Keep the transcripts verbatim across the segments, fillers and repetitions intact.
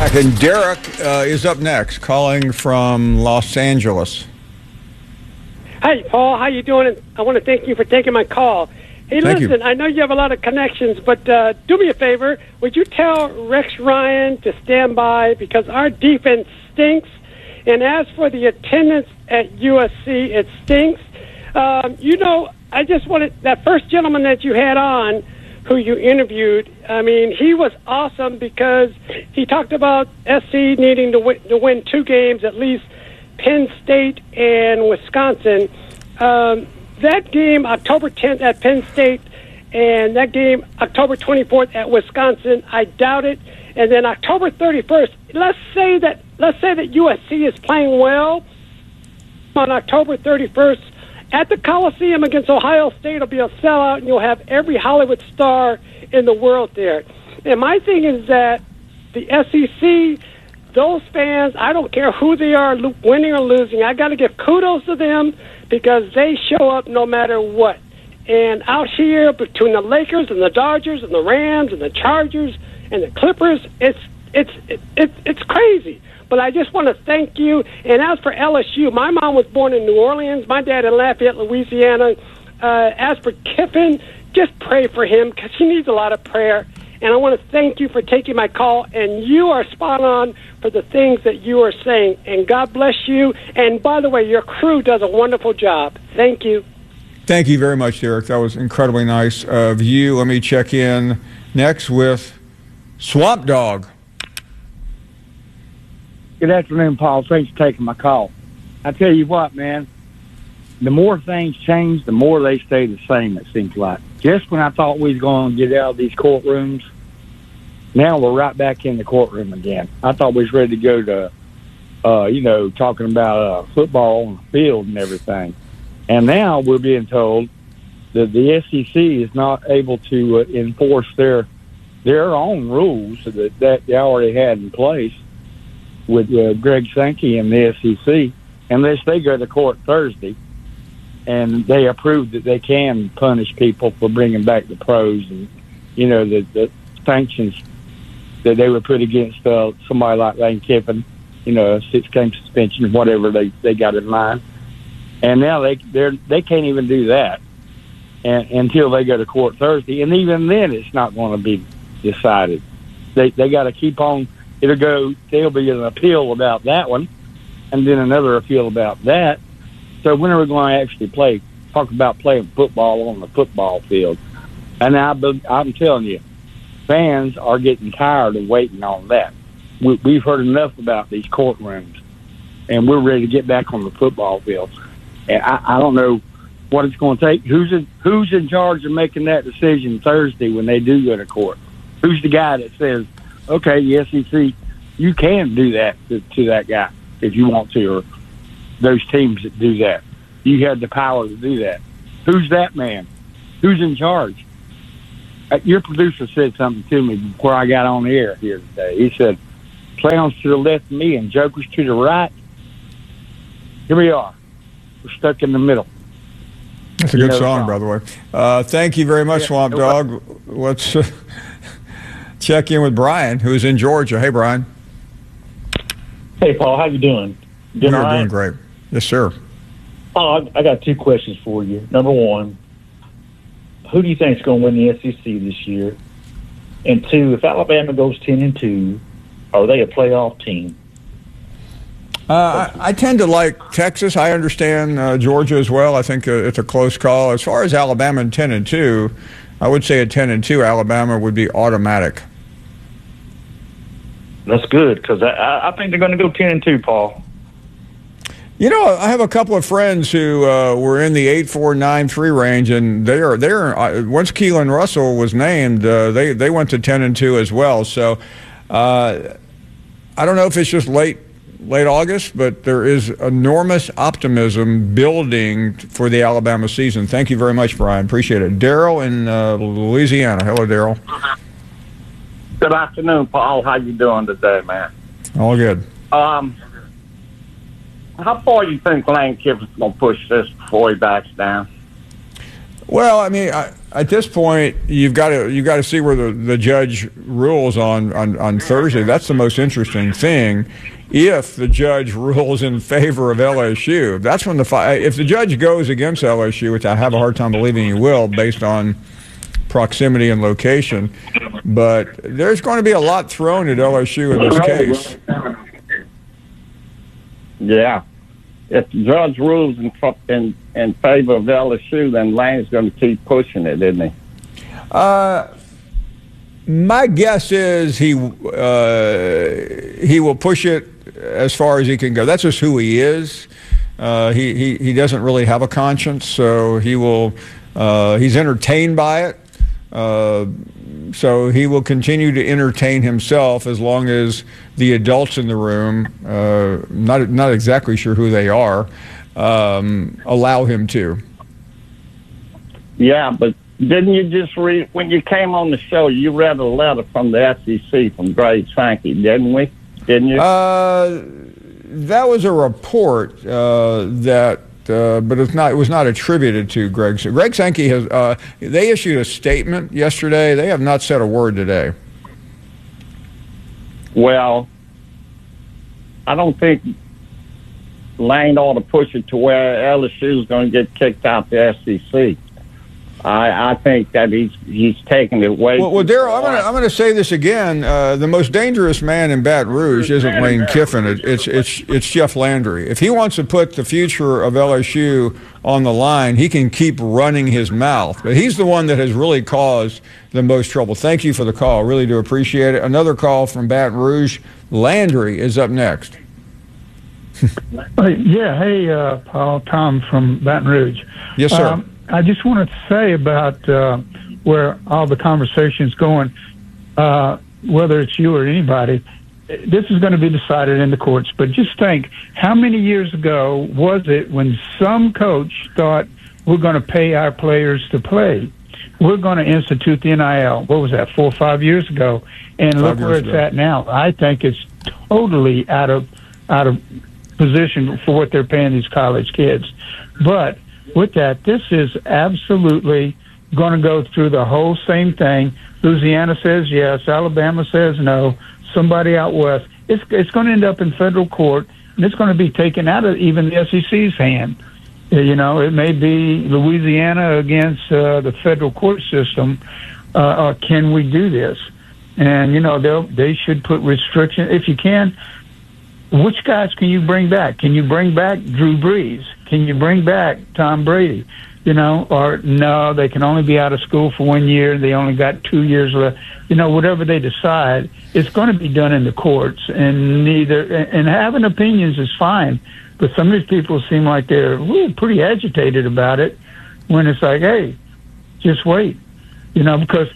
back, and Derek uh, is up next, calling from Los Angeles. Hey, Paul, how you doing? I want to thank you for taking my call. Hey, Thank listen, you. I know you have a lot of connections, but uh, do me a favor. Would you tell Rex Ryan to stand by because our defense stinks? And as for the attendance at U S C, it stinks. Um, you know, I just wanted that first gentleman that you had on, who you interviewed, I mean, he was awesome because he talked about S C needing to win, to win two games, at least Penn State and Wisconsin. Um, that game, October tenth at Penn State, and that game, October twenty-fourth at Wisconsin, I doubt it. And then October thirty-first, let's say that let's say that U S C is playing well on October thirty-first. At the Coliseum against Ohio State, it'll be a sellout, and you'll have every Hollywood star in the world there. And my thing is that the S E C, those fans, I don't care who they are, winning or losing, I got to give kudos to them because they show up no matter what. And out here, between the Lakers and the Dodgers and the Rams and the Chargers and the Clippers, it's it's it, it, it's crazy. But I just want to thank you. And as for L S U, my mom was born in New Orleans. My dad in Lafayette, Louisiana. Uh, as for Kiffin, just pray for him because he needs a lot of prayer. And I want to thank you for taking my call. And you are spot on for the things that you are saying. And God bless you. And by the way, your crew does a wonderful job. Thank you. Thank you very much, Derek. That was incredibly nice of you. Let me check in next with Swamp Dog. Good afternoon, Paul. Thanks for taking my call. I tell you what, man, the more things change, the more they stay the same, it seems like. Just when I thought we was going to get out of these courtrooms, now we're right back in the courtroom again. I thought we was ready to go to, uh, you know, talking about uh, football on the field and everything. And now we're being told that the S E C is not able to uh, enforce their their own rules that, that they already had in place with uh, Greg Sankey and the S E C, unless they go to court Thursday and they approve that they can punish people for bringing back the pros and, you know, the, the sanctions that they would put against uh, somebody like Lane Kiffin, you know, a six-game suspension, whatever they, they got in mind. And now they they're, they can't even do that and, until they go to court Thursday. And even then, it's not going to be decided. They they got to keep on. It'll go. There'll be an appeal about that one, and then another appeal about that. So when are we going to actually play? Talk about playing football on the football field. And I, I'm telling you, fans are getting tired of waiting on that. We, we've heard enough about these courtrooms, and we're ready to get back on the football field. And I, I don't know what it's going to take. Who's in, who's in charge of making that decision Thursday when they do go to court? Who's the guy that says, okay, the S E C, you can do that to, to that guy if you want to, or those teams that do that. You have the power to do that. Who's that man? Who's in charge? Uh, your producer said something to me before I got on the air here today. He said, clowns to the left of me and jokers to the right. Here we are. We're stuck in the middle. That's a you good know song, song. by the way. Uh, thank you very much, Yeah, Swamp no Dog. Let's uh, check in with Brian, who's in Georgia. Hey, Brian. Hey, Paul. How you doing? Doing We're all right? doing great. Yes, sir. Oh, I got two questions for you. Number one, who do you think is going to win the S E C this year? And two, if Alabama goes ten and two, are they a playoff team? Uh, I, I tend to like Texas. I understand uh, Georgia as well. I think uh, it's a close call. As far as Alabama and ten and two, I would say at ten and two, Alabama would be automatic. That's good because I, I think they're going to go ten and two, Paul. You know, I have a couple of friends who uh, were in the eight four nine three range, and they are they're uh, once Keelan Russell was named, uh, they they went to ten and two as well. So uh, I don't know if it's just late late August, but there is enormous optimism building for the Alabama season. Thank you very much, Brian. Appreciate it. Daryl in uh, Louisiana. Hello, Daryl. Good afternoon, Paul. How you doing today, man? All good. Um, how far do you think Lane Kiffin's going to push this before he backs down? Well, I mean, I, at this point, you've got to you've got to see where the, the judge rules on, on, on Thursday. That's the most interesting thing. If the judge rules in favor of L S U, that's when the fi- if the judge goes against L S U, which I have a hard time believing he will, based on proximity and location. But there's going to be a lot thrown at L S U in this case. Yeah. If the judge rules in, in, in favor of L S U, then Lane's going to keep pushing it, isn't he? Uh, my guess is he uh, he will push it as far as he can go. That's just who he is. Uh, he, he, he doesn't really have a conscience, so he will uh, he's entertained by it. Uh, so he will continue to entertain himself as long as the adults in the room, uh, not not exactly sure who they are, um, allow him to. Yeah, but didn't you just read, when you came on the show, you read a letter from the S E C from Greg Sankey, didn't we? Didn't you? Uh, that was a report uh, that, uh, but it's not. It was not attributed to Greg. Greg Sankey has. Uh, they issued a statement yesterday. They have not said a word today. Well, I don't think Lane ought to push it to where L S U is going to get kicked out the S E C. I, I think that he's he's taking it way. Well, well Darryl, I'm going to I'm going to say this again. Uh, the most dangerous man in Baton Rouge isn't Lane Kiffin. It, it's it's it's Jeff Landry. If he wants to put the future of L S U on the line, he can keep running his mouth. But he's the one that has really caused the most trouble. Thank you for the call. Really do appreciate it. Another call from Baton Rouge. Landry is up next. uh, yeah. Hey, uh, Paul. Tom from Baton Rouge. Yes, sir. Um, I just wanted to say about uh, where all the conversation's going, uh, whether it's you or anybody, this is going to be decided in the courts. But just think, how many years ago was it when some coach thought we're going to pay our players to play? We're going to institute the N I L. What was that, four or five years ago? And five look where it's ago. at now. I think it's totally out of out of position for what they're paying these college kids. But with that, this is absolutely going to go through the whole same thing. Louisiana says yes, Alabama says no, somebody out west. It's it's going to end up in federal court, and it's going to be taken out of even the S E C's hand. You know, it may be Louisiana against uh, the federal court system. Uh, or can we do this? And, you know, they they should put restrictions. If you can, which guys can you bring back? Can you bring back Drew Brees? Can you bring back Tom Brady? You know, or no, they can only be out of school for one year. They only got two years left. You know, whatever they decide, it's going to be done in the courts. And neither, and having opinions is fine, but some of these people seem like they're ooh, pretty agitated about it when it's like, hey, just wait. You know, because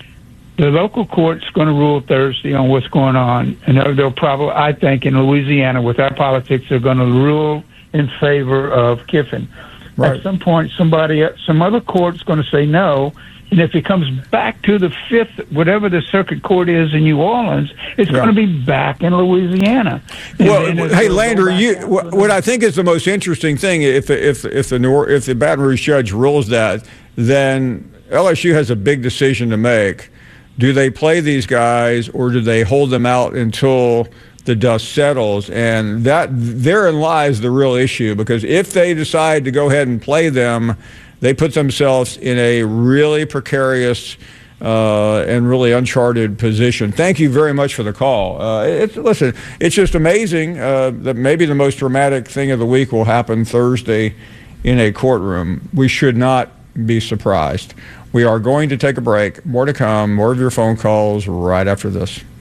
the local court's going to rule Thursday on what's going on, and they'll, they'll probably, I think, in Louisiana, with our politics, they're going to rule in favor of Kiffin. Right. At some point, somebody, some other court's going to say no, and if it comes back to the fifth, whatever the circuit court is in New Orleans, it's Yeah. going to be back in Louisiana. And Well, then hey, it'll go Landry, back you, out what, to what the- I think is the most interesting thing, if if if the New, if the Baton Rouge judge rules that, then L S U has a big decision to make. Do they play these guys, or do they hold them out until the dust settles? And that therein lies the real issue, because if they decide to go ahead and play them, they put themselves in a really precarious uh, and really uncharted position. Thank you very much for the call. Uh, it's, listen, it's just amazing uh, that maybe the most dramatic thing of the week will happen Thursday in a courtroom. We should not be surprised. We are going to take a break. More to come. More of your phone calls right after this.